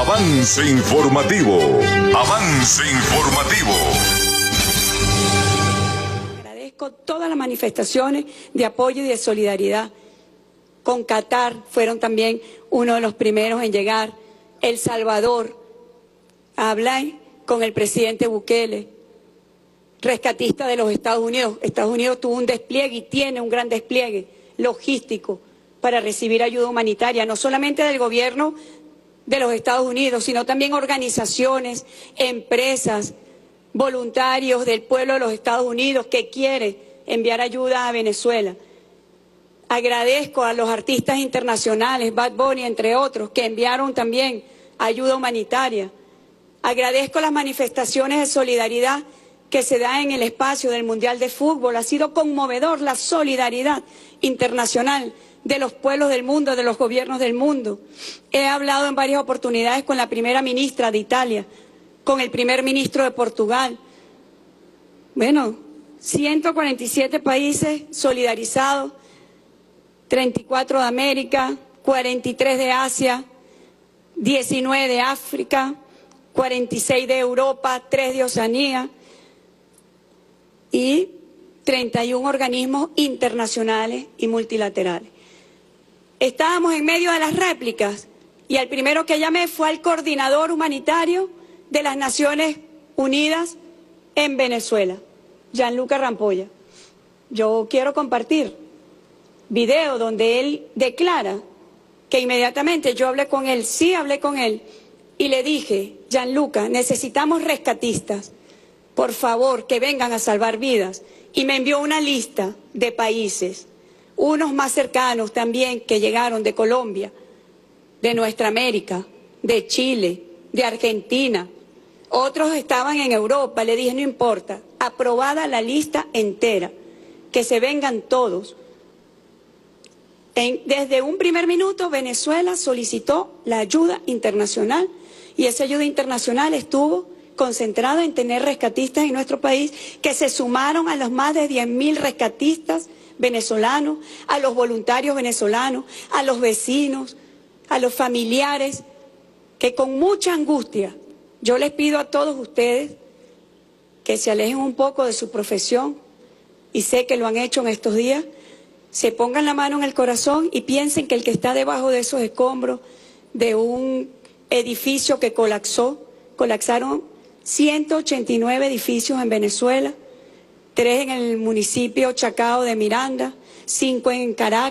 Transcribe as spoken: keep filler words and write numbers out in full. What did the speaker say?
Avance informativo. Avance informativo. Agradezco todas las manifestaciones de apoyo y de solidaridad. Con Qatar fueron también uno de los primeros en llegar. El Salvador, hablé con el presidente Bukele, rescatista de los Estados Unidos. Estados Unidos tuvo un despliegue y tiene un gran despliegue logístico para recibir ayuda humanitaria, no solamente del gobierno de los Estados Unidos, sino también organizaciones, empresas, voluntarios del pueblo de los Estados Unidos que quiere enviar ayuda a Venezuela. Agradezco a los artistas internacionales, Bad Bunny, entre otros, que enviaron también ayuda humanitaria. Agradezco las manifestaciones de solidaridad que se da en el espacio del Mundial de Fútbol. Ha sido conmovedor la solidaridad internacional de los pueblos del mundo, de los gobiernos del mundo. He hablado en varias oportunidades con la primera ministra de Italia, con el primer ministro de Portugal. Bueno, ciento cuarenta y siete países solidarizados, treinta y cuatro de América, cuarenta y tres de Asia, diecinueve de África, cuarenta y seis de Europa, tres de Oceanía y treinta y uno organismos internacionales y multilaterales. Estábamos en medio de las réplicas y el primero que llamé fue al coordinador humanitario de las Naciones Unidas en Venezuela, Gianluca Rampolla. Yo quiero compartir video donde él declara que inmediatamente yo hablé con él, sí hablé con él, y le dije, Gianluca, necesitamos rescatistas, por favor, que vengan a salvar vidas. Y me envió una lista de países, unos más cercanos también que llegaron de Colombia, de nuestra América, de Chile, de Argentina. Otros estaban en Europa. Le dije, no importa, aprobada la lista entera, que se vengan todos. En, desde un primer minuto Venezuela solicitó la ayuda internacional y esa ayuda internacional estuvo concentrada en tener rescatistas en nuestro país que se sumaron a los más de diez mil rescatistas venezolanos, a los voluntarios venezolanos, a los vecinos, a los familiares, que con mucha angustia yo les pido a todos ustedes que se alejen un poco de su profesión, y sé que lo han hecho en estos días, se pongan la mano en el corazón y piensen que el que está debajo de esos escombros de un edificio que colapsó, colapsaron ciento ochenta y nueve edificios en Venezuela, tres en el municipio Chacao de Miranda, cinco en Caracas,